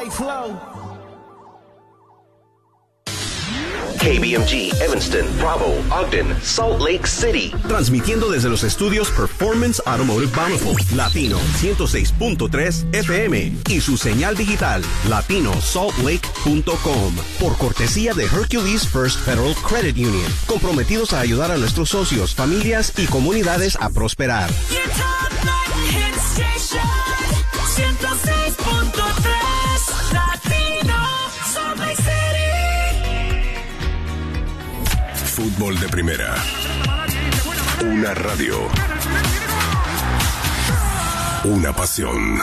High Flow. KBMG, Evanston, Bravo, Ogden, Salt Lake City. Transmitiendo desde los estudios Performance Automotive Bountiful, Latino 106.3 FM y su señal digital, latinosaltlake.com. Por cortesía de Hercules First Federal Credit Union. Comprometidos a ayudar a nuestros socios, familias y comunidades a prosperar. Fútbol de primera. Una radio. Una pasión.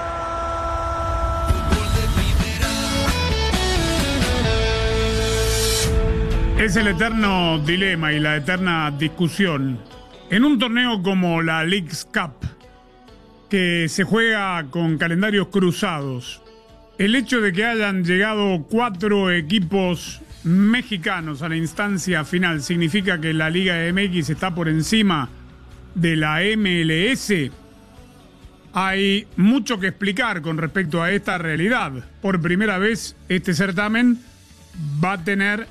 Es el eterno dilema y la eterna discusión. En un torneo como la Leagues Cup, que se juega con calendarios cruzados, el hecho de que hayan llegado 4 equipos mexicanos a la instancia final significa que la Liga MX está por encima de la MLS. Hay mucho que explicar con respecto a esta realidad. Por primera vez este certamen va a tener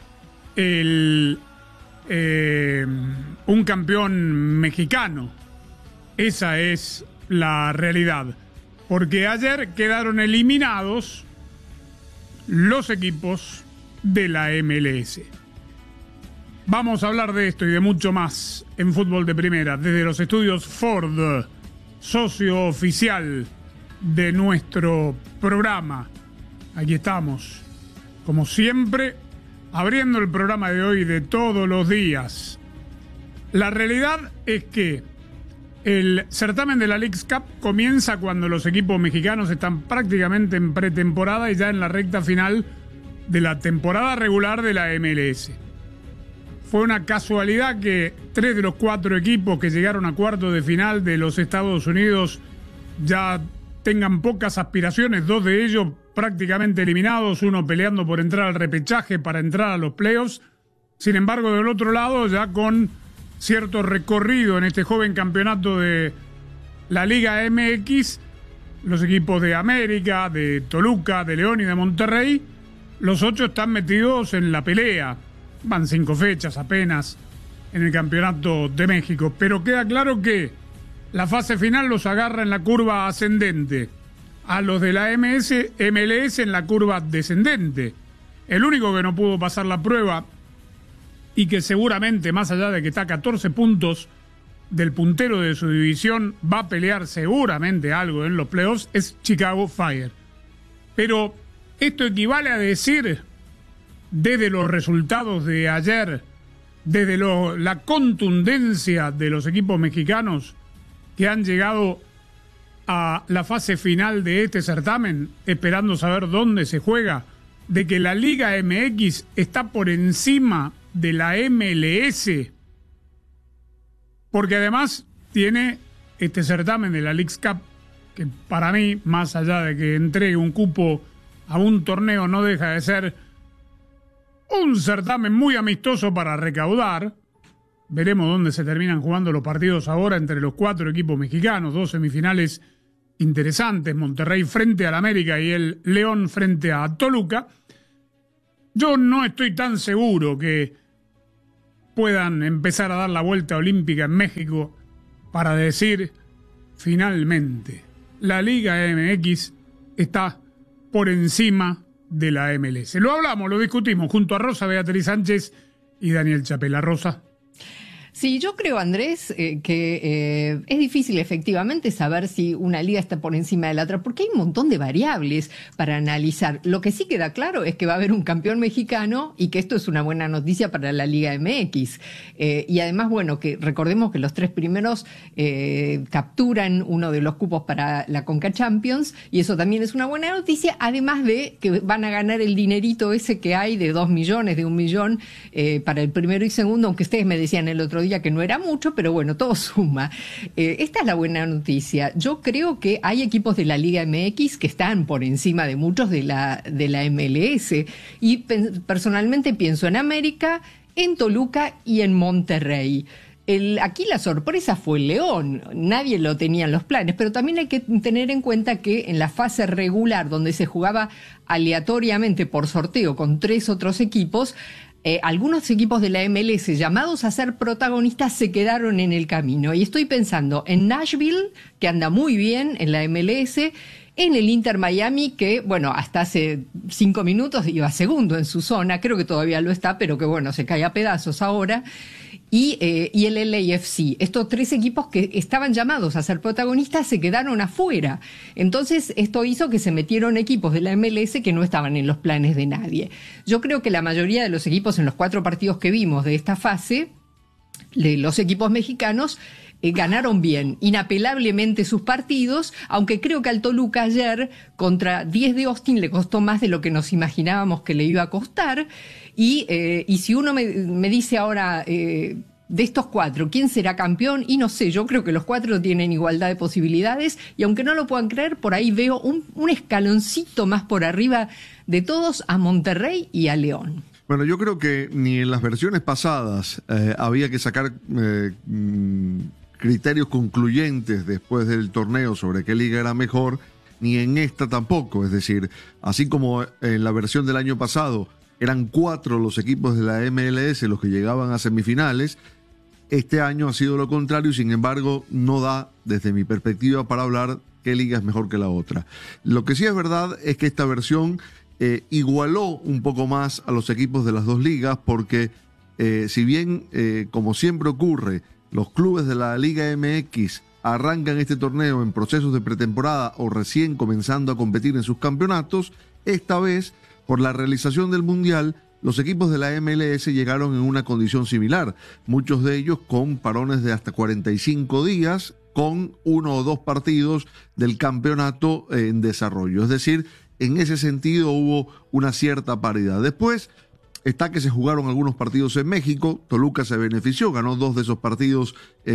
un campeón mexicano. Esa es la realidad, porque ayer quedaron eliminados los equipos de la MLS. Vamos a hablar de esto y de mucho más en Fútbol de Primera desde los estudios Ford, socio oficial de nuestro programa. Aquí estamos, como siempre, abriendo el programa de hoy de todos los días. La realidad es que el certamen de la Leagues Cup comienza cuando los equipos mexicanos están prácticamente en pretemporada y ya en la recta final de la temporada regular de la MLS. Fue una casualidad que 3 de los 4 equipos que llegaron a cuartos de final de los Estados Unidos ya tengan pocas aspiraciones, 2 de ellos prácticamente eliminados, uno peleando por entrar al repechaje para entrar a los playoffs. Sin embargo, del otro lado, ya con cierto recorrido en este joven campeonato de la Liga MX, los equipos de América, de Toluca, de León y de Monterrey, los 8 están metidos en la pelea. Van 5 fechas apenas en el Campeonato de México. Pero queda claro que la fase final los agarra en la curva ascendente. A los de la MLS en la curva descendente. El único que no pudo pasar la prueba y que seguramente, más allá de que está a 14 puntos del puntero de su división, va a pelear seguramente algo en los playoffs, es Chicago Fire. Pero esto equivale a decir, desde los resultados de ayer, desde la contundencia de los equipos mexicanos que han llegado a la fase final de este certamen, esperando saber dónde se juega, de que la Liga MX está por encima de la MLS, porque además tiene este certamen de la Leagues Cup, que para mí, más allá de que entregue un cupo a un torneo, no deja de ser un certamen muy amistoso para recaudar. Veremos dónde se terminan jugando los partidos ahora entre los 4 equipos mexicanos, 2 semifinales interesantes, Monterrey frente al América y el León frente a Toluca. Yo no estoy tan seguro que puedan empezar a dar la vuelta olímpica en México para decir, finalmente, la Liga MX está por encima de la MLS. Lo hablamos, lo discutimos junto a Rosa Beatriz Sánchez y Daniel Chapela. Rosa. Sí, yo creo, Andrés, que es difícil efectivamente saber si una liga está por encima de la otra, porque hay un montón de variables para analizar. Lo que sí queda claro es que va a haber un campeón mexicano y que esto es una buena noticia para la Liga MX. Y además, bueno, que recordemos que los 3 primeros capturan uno de los cupos para la Conca Champions, y eso también es una buena noticia, además de que van a ganar el dinerito ese que hay de 2 millones, de 1 millón para el primero y segundo, aunque ustedes me decían el otro día que no era mucho, pero bueno, todo suma. Esta es la buena noticia. Yo creo que hay equipos de la Liga MX que están por encima de muchos de la MLS, y personalmente pienso en América, en Toluca y en Monterrey. Aquí la sorpresa fue el León, nadie lo tenía en los planes, pero también hay que tener en cuenta que en la fase regular, donde se jugaba aleatoriamente por sorteo con 3 otros equipos, algunos equipos de la MLS llamados a ser protagonistas se quedaron en el camino. Y estoy pensando en Nashville, que anda muy bien en la MLS, en el Inter Miami, que, bueno, hasta hace 5 minutos iba segundo en su zona, creo que todavía lo está, pero que, bueno, se cae a pedazos ahora, y el LAFC. Estos 3 equipos que estaban llamados a ser protagonistas se quedaron afuera. Entonces, esto hizo que se metieron equipos de la MLS que no estaban en los planes de nadie. Yo creo que la mayoría de los equipos en los 4 partidos que vimos de esta fase, de los equipos mexicanos, ganaron bien, inapelablemente sus partidos, aunque creo que al Toluca ayer contra 10 de Austin le costó más de lo que nos imaginábamos que le iba a costar, y si uno me dice ahora de estos 4, ¿quién será campeón? Y no sé, yo creo que los 4 tienen igualdad de posibilidades, y aunque no lo puedan creer, por ahí veo un escaloncito más por arriba de todos a Monterrey y a León. Bueno, yo creo que ni en las versiones pasadas había que sacar criterios concluyentes después del torneo sobre qué liga era mejor, ni en esta tampoco. Es decir, así como en la versión del año pasado eran 4 los equipos de la MLS los que llegaban a semifinales, este año ha sido lo contrario y sin embargo no da, desde mi perspectiva, para hablar qué liga es mejor que la otra. Lo que sí es verdad es que esta versión igualó un poco más a los equipos de las 2 ligas porque si bien, como siempre ocurre, los clubes de la Liga MX arrancan este torneo en procesos de pretemporada o recién comenzando a competir en sus campeonatos, esta vez, por la realización del Mundial, los equipos de la MLS llegaron en una condición similar, muchos de ellos con parones de hasta 45 días, con 1 o 2 partidos del campeonato en desarrollo. Es decir, en ese sentido hubo una cierta paridad. Después está que se jugaron algunos partidos en México, Toluca se benefició, ganó 2 de esos partidos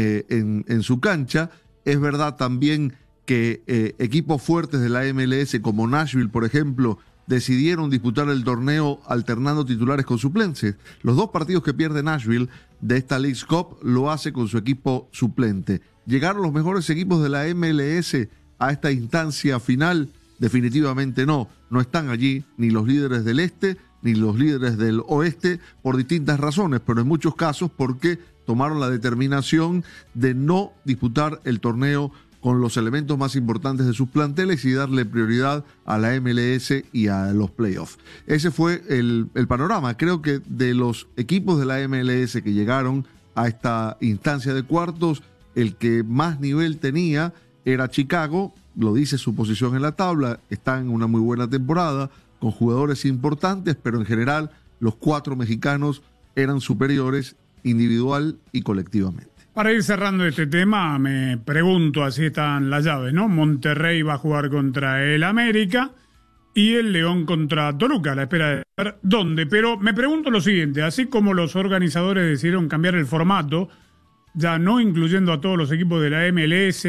en su cancha. Es verdad también que equipos fuertes de la MLS como Nashville, por ejemplo, decidieron disputar el torneo alternando titulares con suplentes. Los 2 partidos que pierde Nashville de esta Leagues Cup lo hace con su equipo suplente. ¿Llegaron los mejores equipos de la MLS a esta instancia final? Definitivamente no. No están allí ni los líderes del este ni los líderes del oeste por distintas razones, pero en muchos casos porque tomaron la determinación de no disputar el torneo con los elementos más importantes de sus planteles y darle prioridad a la MLS y a los playoffs. Ese fue el panorama. Creo que de los equipos de la MLS que llegaron a esta instancia de cuartos, el que más nivel tenía era Chicago, lo dice su posición en la tabla, está en una muy buena temporada, con jugadores importantes, pero en general los 4 mexicanos eran superiores individual y colectivamente. Para ir cerrando este tema, me pregunto, así están las llaves, ¿no? Monterrey va a jugar contra el América y el León contra Toluca, a la espera de ver dónde. Pero me pregunto lo siguiente, así como los organizadores decidieron cambiar el formato, ya no incluyendo a todos los equipos de la MLS,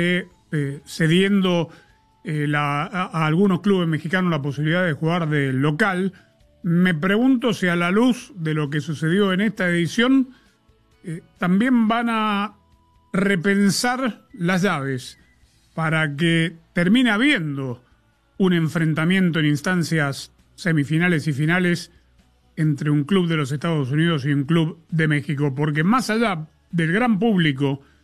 cediendo a algunos clubes mexicanos la posibilidad de jugar de local, me pregunto si a la luz de lo que sucedió en esta edición, también van a repensar las llaves para que termine habiendo un enfrentamiento en instancias semifinales y finales entre un club de los Estados Unidos y un club de México, porque más allá del gran público